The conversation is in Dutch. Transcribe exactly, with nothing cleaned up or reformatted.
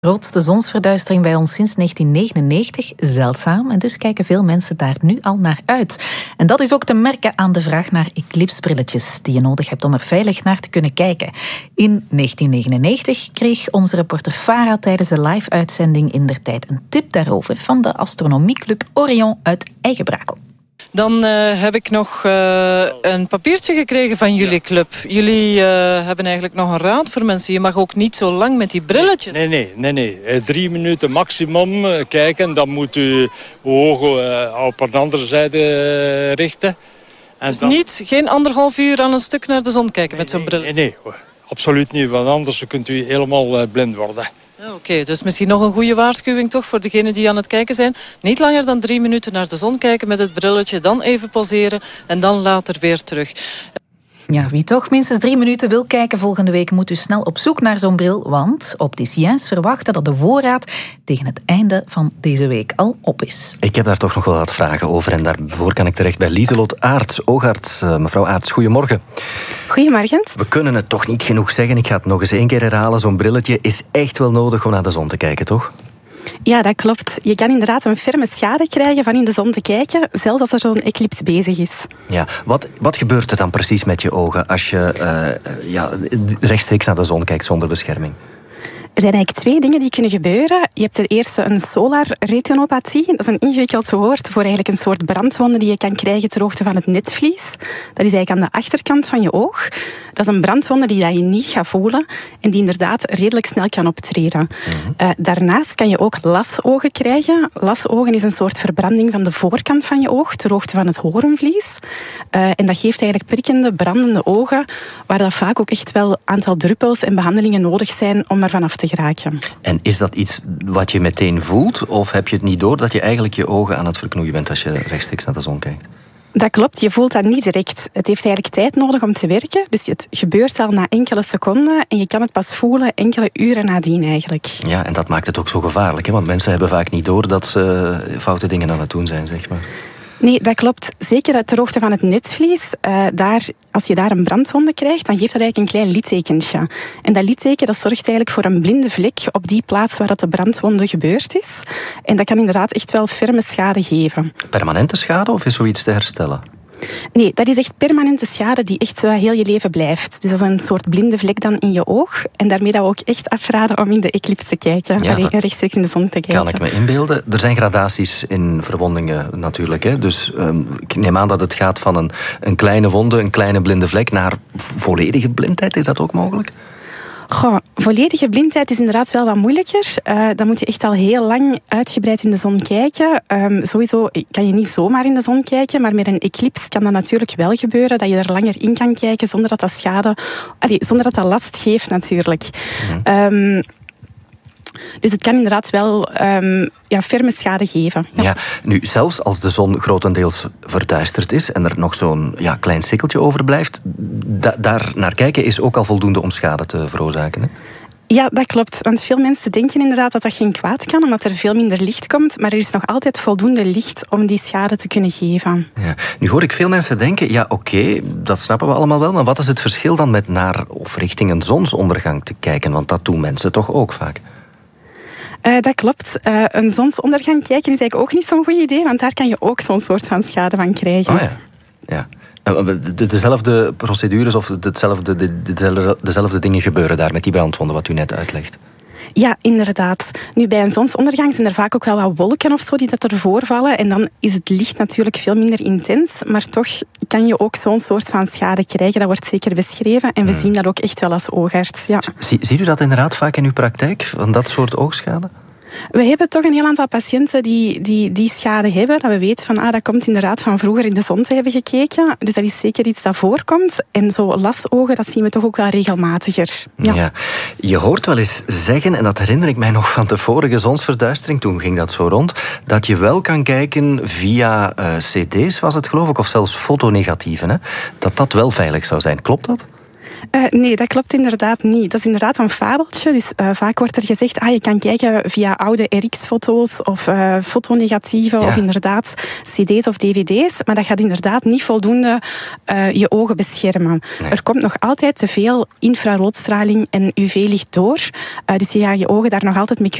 Grootste zonsverduistering bij ons sinds negentien negenennegentig, zeldzaam. En dus kijken veel mensen daar nu al naar uit. En dat is ook te merken aan de vraag naar eclipsbrilletjes die je nodig hebt om er veilig naar te kunnen kijken. In negentien negenennegentig kreeg onze reporter Farah tijdens de live-uitzending indertijd een tip daarover van de astronomieclub Orion uit Eigenbrakel. Dan uh, heb ik nog uh, een papiertje gekregen van jullie club. Jullie uh, hebben eigenlijk nog een raad voor mensen. Je mag ook niet zo lang met die brilletjes. Nee, nee, nee. nee. Drie minuten maximum kijken. Dan moet u uw ogen uh, op een andere zijde uh, richten. En dus dan... niet, geen anderhalf uur aan een stuk naar de zon kijken nee, met zo'n bril? Nee, nee, nee, absoluut niet. Want anders kunt u helemaal uh, blind worden. Oké, okay, dus misschien nog een goede waarschuwing toch voor degenen die aan het kijken zijn. Niet langer dan drie minuten naar de zon kijken met het brilletje, dan even pauzeren en dan later weer terug. Ja, wie toch minstens drie minuten wil kijken volgende week moet dus snel op zoek naar zo'n bril, want opticiens verwachten dat de voorraad tegen het einde van deze week al op is. Ik heb daar toch nog wel wat vragen over en daarvoor kan ik terecht bij Lieselot Aerts, oogarts. Uh, mevrouw Aerts, goedemorgen. Goedemorgen. We kunnen het toch niet genoeg zeggen, ik ga het nog eens één keer herhalen, zo'n brilletje is echt wel nodig om naar de zon te kijken, toch? Ja, dat klopt. Je kan inderdaad een ferme schade krijgen van in de zon te kijken, zelfs als er zo'n eclips bezig is. Ja, wat, wat gebeurt er dan precies met je ogen als je uh, ja, rechtstreeks naar de zon kijkt zonder bescherming? Er zijn eigenlijk twee dingen die kunnen gebeuren. Je hebt ten eerste een solar retinopathie. Dat is een ingewikkeld woord voor eigenlijk een soort brandwonde die je kan krijgen ter hoogte van het netvlies. Dat is eigenlijk aan de achterkant van je oog. Dat is een brandwonde die je niet gaat voelen en die inderdaad redelijk snel kan optreden. Mm-hmm. Uh, daarnaast kan je ook lasogen krijgen. Lasogen is een soort verbranding van de voorkant van je oog ter hoogte van het hoornvlies. Uh, en dat geeft eigenlijk prikkende, brandende ogen, waar dat vaak ook echt wel een aantal druppels en behandelingen nodig zijn om er vanaf te geraken. En is dat iets wat je meteen voelt, of heb je het niet door dat je eigenlijk je ogen aan het verknoeien bent als je rechtstreeks naar de zon kijkt? Dat klopt, je voelt dat niet direct. Het heeft eigenlijk tijd nodig om te werken, dus het gebeurt al na enkele seconden en je kan het pas voelen enkele uren nadien eigenlijk. Ja, en dat maakt het ook zo gevaarlijk, hè? Want mensen hebben vaak niet door dat ze foute dingen aan het doen zijn, zeg maar. Nee, dat klopt. Zeker ter hoogte van het netvlies. Uh, daar, als je daar een brandwonde krijgt, dan geeft dat eigenlijk een klein littekentje. En dat litteken dat zorgt eigenlijk voor een blinde vlek op die plaats waar dat de brandwonde gebeurd is. En dat kan inderdaad echt wel ferme schade geven. Permanente schade of is zoiets te herstellen? Nee, dat is echt permanente schade die echt heel je leven blijft. Dus dat is een soort blinde vlek dan in je oog. En daarmee dat we ook echt afraden om in de eclipse te kijken. Ja, Allee, rechtstreeks in de zon te kijken. Kan ik me inbeelden. Er zijn gradaties in verwondingen natuurlijk. Hè? Dus um, ik neem aan dat het gaat van een, een kleine wonde, een kleine blinde vlek, naar volledige blindheid. Is dat ook mogelijk? Goh, volledige blindheid is inderdaad wel wat moeilijker. Uh, dan moet je echt al heel lang uitgebreid in de zon kijken. Um, sowieso kan je niet zomaar in de zon kijken, maar met een eclips kan dat natuurlijk wel gebeuren, dat je er langer in kan kijken zonder dat dat schade, allee, zonder dat dat last geeft natuurlijk. Mm-hmm. Um, Dus het kan inderdaad wel um, ja, ferme schade geven. Ja. Ja, nu, zelfs als de zon grotendeels verduisterd is en er nog zo'n ja, klein sikkeltje overblijft, da- daar naar kijken is ook al voldoende om schade te veroorzaken, hè? Ja, dat klopt. Want veel mensen denken inderdaad dat dat geen kwaad kan, omdat er veel minder licht komt. Maar er is nog altijd voldoende licht om die schade te kunnen geven. Ja. Nu hoor ik veel mensen denken, ja oké, okay, dat snappen we allemaal wel. Maar wat is het verschil dan met naar of richting een zonsondergang te kijken? Want dat doen mensen toch ook vaak? Uh, dat klopt. Uh, een zonsondergang kijken is eigenlijk ook niet zo'n goed idee, want daar kan je ook zo'n soort van schade van krijgen. Oh ja, ja. De, dezelfde procedures of dezelfde, de, dezelfde, dezelfde dingen gebeuren daar met die brandwonden, wat u net uitlegt. Ja, inderdaad. Nu, bij een zonsondergang zijn er vaak ook wel wat wolken of zo die dat ervoor vallen. En dan is het licht natuurlijk veel minder intens. Maar toch kan je ook zo'n soort van schade krijgen. Dat wordt zeker beschreven. En we hmm. zien dat ook echt wel als oogarts. Ja. Zie, ziet u dat inderdaad vaak in uw praktijk, van dat soort oogschade? We hebben toch een heel aantal patiënten die die, die schade hebben. Dat we weten van, ah, dat komt inderdaad van vroeger in de zon te hebben gekeken. Dus dat is zeker iets dat voorkomt. En zo lasogen, dat zien we toch ook wel regelmatiger. Ja. Ja. Je hoort wel eens zeggen, en dat herinner ik mij nog van de vorige zonsverduistering, toen ging dat zo rond, dat je wel kan kijken via uh, C D's, was het geloof ik, of zelfs fotonegatieven. Hè? Dat dat wel veilig zou zijn. Klopt dat? Uh, nee, dat klopt inderdaad niet. Dat is inderdaad een fabeltje. Dus uh, vaak wordt er gezegd, ah, je kan kijken via oude R X-foto's of uh, fotonegatieven ja. of inderdaad cd's of dvd's. Maar dat gaat inderdaad niet voldoende uh, je ogen beschermen. Nee. Er komt nog altijd te veel infraroodstraling en U V-licht door. Uh, dus je gaat je ogen daar nog altijd mee